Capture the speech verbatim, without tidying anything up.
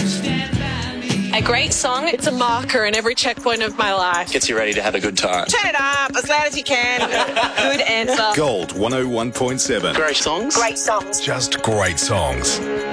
A great song. It's a marker in every checkpoint of my life. Gets you ready to have a good time. Turn it up as loud as you can. Good answer. Gold one oh one point seven. Great songs. Great songs. Just great songs.